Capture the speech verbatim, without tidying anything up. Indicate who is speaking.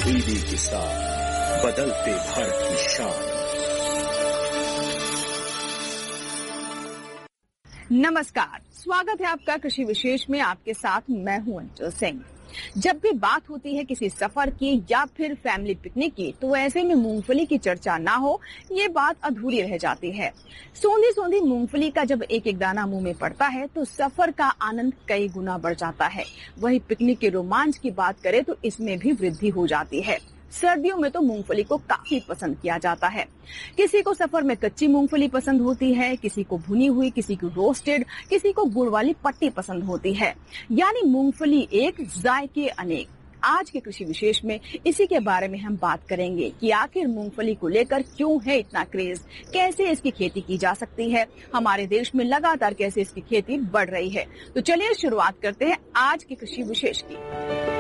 Speaker 1: दीदी के साथ बदलते भारत की शान।
Speaker 2: नमस्कार, स्वागत है आपका कृषि विशेष में। आपके साथ मैं हूं अंजल सिंह। जब भी बात होती है किसी सफर की या फिर फैमिली पिकनिक की, तो ऐसे में मूंगफली की चर्चा ना हो ये बात अधूरी रह जाती है। सोंधी सोंधी मूंगफली का जब एक एक दाना मुंह में पड़ता है तो सफर का आनंद कई गुना बढ़ जाता है। वही पिकनिक के रोमांच की बात करें तो इसमें भी वृद्धि हो जाती है। सर्दियों में तो मूंगफली को काफी पसंद किया जाता है। किसी को सफर में कच्ची मूंगफली पसंद होती है, किसी को भुनी हुई, किसी को रोस्टेड, किसी को गुड़ वाली पट्टी पसंद होती है। यानी मूंगफली एक, जायके अनेक। आज के कृषि विशेष में इसी के बारे में हम बात करेंगे कि आखिर मूंगफली को लेकर क्यों है इतना क्रेज, कैसे इसकी खेती की जा सकती है, हमारे देश में लगातार कैसे इसकी खेती बढ़ रही है। तो चलिए शुरुआत करते हैं आज के कृषि विशेष की।